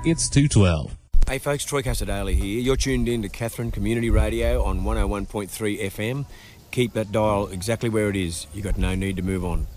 it's 212. Hey folks, Troy Casadale here. You're tuned in to Katherine Community Radio on 101.3 FM. Keep that dial exactly where it is. You've got no need to move on.